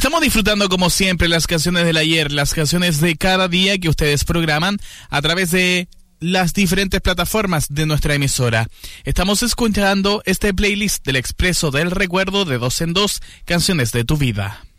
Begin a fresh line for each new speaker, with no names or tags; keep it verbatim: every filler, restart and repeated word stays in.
Estamos disfrutando como siempre las canciones del ayer, las canciones de cada día que ustedes programan a través de las diferentes plataformas de nuestra emisora. Estamos escuchando este playlist del Expreso del Recuerdo de dos en dos, canciones de tu vida.